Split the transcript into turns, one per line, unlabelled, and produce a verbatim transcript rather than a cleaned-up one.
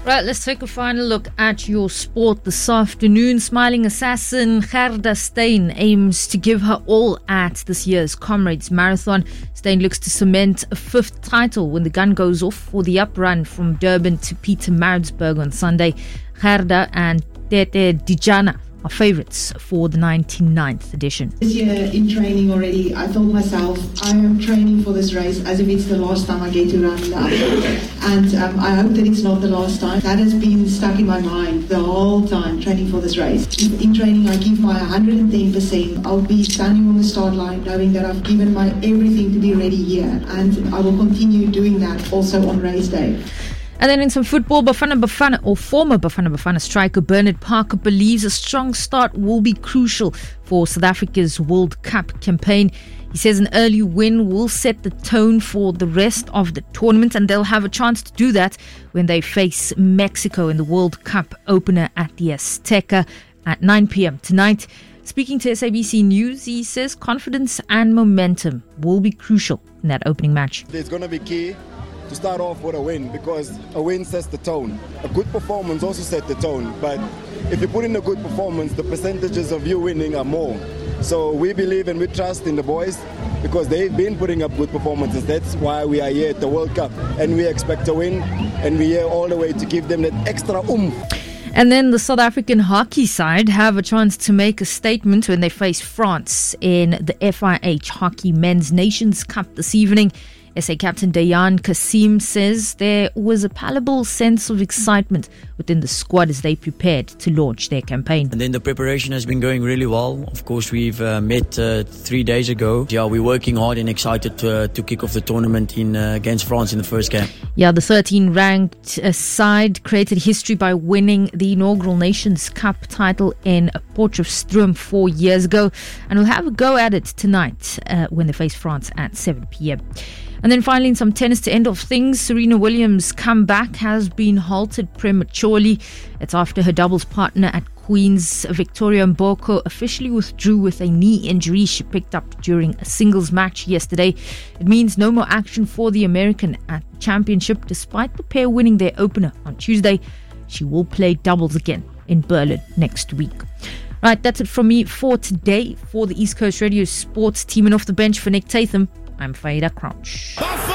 Right, let's take a final look at your sport this afternoon. Smiling assassin Gerda Steyn aims to give her all at this year's Comrades Marathon. Steyn looks to cement a fifth title when the gun goes off for the uprun from Durban to Pietermaritzburg on Sunday. Gerda and Tete Dijana are favourites for the ninety-ninth edition.
This year in training already, I told myself I am training for this race as if it's the last time I get to run now. And um, I hope that it's not the last time. That has been stuck in my mind the whole time, training for this race. In, in training, I give my one hundred ten percent. I'll be standing on the start line knowing that I've given my everything to be ready here. And I will continue doing that also on race day.
And then in some football, Bafana Bafana, or former Bafana Bafana striker Bernard Parker believes a strong start will be crucial for South Africa's World Cup campaign. He says an early win will set the tone for the rest of the tournament, and they'll have a chance to do that when they face Mexico in the World Cup opener at the Azteca at nine p.m. tonight. Speaking to S A B C News, he says confidence and momentum will be crucial in that opening match.
It's going to be key to start off with a win, because a win sets the tone. A good performance also sets the tone, but if you put in a good performance, the percentages of you winning are more. So we believe and we trust in the boys because they've been putting up good performances. That's why we are here at the World Cup, and we expect a win, and we're here all the way to give them that extra oomph.
And then the South African hockey side have a chance to make a statement when they face France in the F I H Hockey Men's Nations Cup this evening. S A captain Dayan Kasim says there was a palpable sense of excitement within the squad as they prepared to launch their campaign.
And then the preparation has been going really well. Of course, we've uh, met uh, three days ago. Yeah, we're working hard and excited to, uh, to kick off the tournament in uh, against France in the first game.
Yeah, the thirteen-ranked uh, side created history by winning the inaugural Nations Cup title in Potchefstroom four years ago, and will have a go at it tonight uh, when they face France at seven p.m. And then finally, in some tennis to end off things, Serena Williams' comeback has been halted prematurely. It's after her doubles partner at Queen's, Victoria Mboko, officially withdrew with a knee injury she picked up during a singles match yesterday. It means no more action for the American at the championship, despite the pair winning their opener on Tuesday. She will play doubles again in Berlin next week. Right, that's it from me for today. For the East Coast Radio Sports team and off the bench for Nick Tatham, I'm Faida Crouch.